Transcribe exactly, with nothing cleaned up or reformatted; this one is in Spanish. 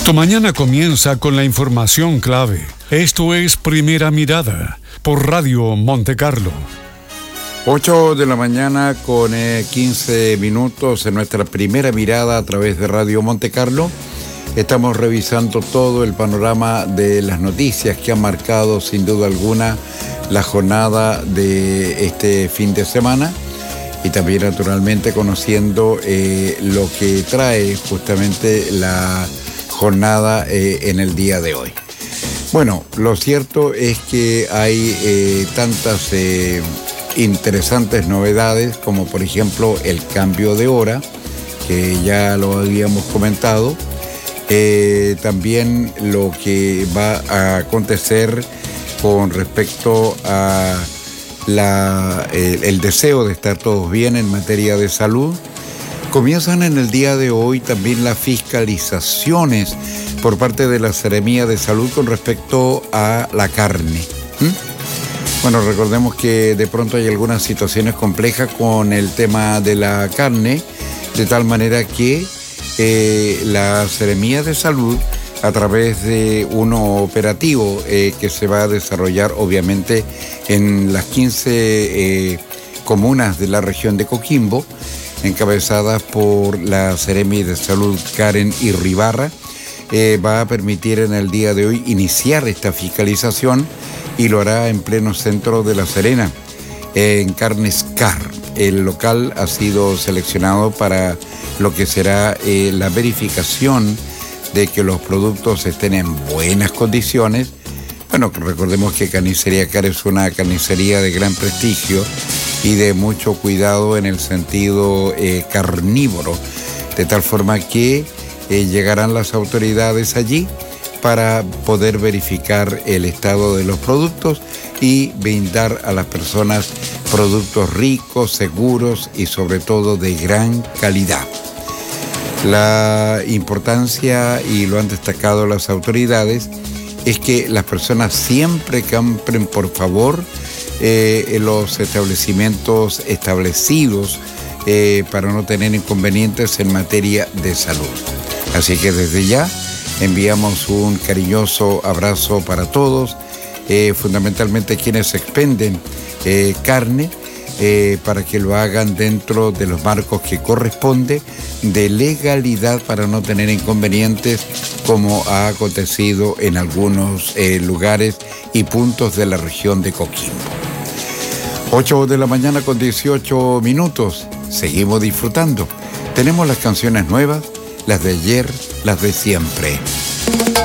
Tu mañana comienza con la información clave. Esto es Primera Mirada por Radio Monte Carlo. ocho de la mañana con eh, quince minutos en nuestra primera mirada a través de Radio Monte Carlo. Estamos revisando todo el panorama de las noticias que han marcado sin duda alguna la jornada de este fin de semana y también naturalmente conociendo eh, lo que trae justamente la jornada eh, en el día de hoy. Bueno, lo cierto es que hay eh, tantas eh, interesantes novedades como por ejemplo el cambio de hora, que ya lo habíamos comentado, eh, también lo que va a acontecer con respecto a la, el, el deseo de estar todos bien en materia de salud. Comienzan en el día de hoy también las fiscalizaciones por parte de la Seremía de Salud con respecto a la carne. ¿Mm? Bueno, recordemos que de pronto hay algunas situaciones complejas con el tema de la carne, de tal manera que eh, la Seremía de Salud, a través de un operativo eh, que se va a desarrollar obviamente en las quince eh, comunas de la región de Coquimbo, encabezadas por la Seremi de Salud Karen Irribarra, eh, va a permitir en el día de hoy iniciar esta fiscalización y lo hará en pleno centro de La Serena, eh, en Carnes Car. El local ha sido seleccionado para lo que será eh, la verificación de que los productos estén en buenas condiciones. Bueno, recordemos que Carnicería Car es una carnicería de gran prestigio y de mucho cuidado en el sentido eh, carnívoro, de tal forma que eh, llegarán las autoridades allí para poder verificar el estado de los productos y brindar a las personas productos ricos, seguros y sobre todo de gran calidad. La importancia, y lo han destacado las autoridades, es que las personas siempre compren, por favor, eh, en los establecimientos establecidos eh, para no tener inconvenientes en materia de salud. Así que desde ya enviamos un cariñoso abrazo para todos, eh, fundamentalmente quienes expenden eh, carne, eh, para que lo hagan dentro de los marcos que corresponde de legalidad para no tener inconvenientes como ha acontecido en algunos eh, lugares y puntos de la región de Coquimbo. ocho de la mañana con dieciocho minutos. Seguimos disfrutando. Tenemos las canciones nuevas, las de ayer, las de siempre.